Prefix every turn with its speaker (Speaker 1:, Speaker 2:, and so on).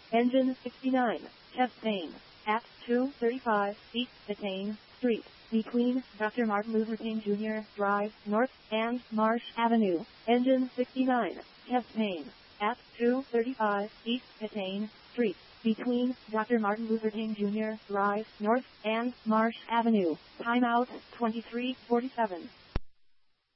Speaker 1: Engine 69, chest pain. At 235 East Detain Street, between Dr. Martin Luther King Jr. Drive North and Marsh Avenue. Engine 69, chest pain. At 235 East Detain Street, between Dr. Martin Luther King Jr. Drive North and Marsh Avenue. Timeout 23:47.